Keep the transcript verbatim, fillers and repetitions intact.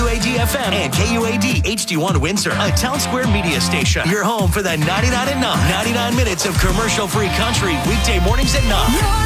U A D F M and K U A D H D one Windsor, a Town Square media station. Your home for the ninety-nine and nine, ninety-nine minutes of commercial-free country weekday mornings at nine.